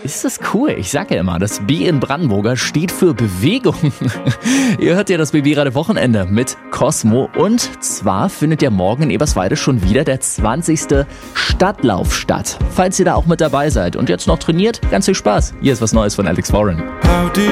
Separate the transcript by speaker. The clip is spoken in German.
Speaker 1: Ist das cool? Ich sage ja immer, das B in Brandenburger steht für Bewegung. Ihr hört ja das BB Radio Wochenende mit Cosmo. Und zwar findet ja morgen in Eberswalde schon wieder der 20. Stadtlauf statt. Falls ihr da auch mit dabei seid und jetzt noch trainiert, ganz viel Spaß. Hier ist was Neues von Alex Warren.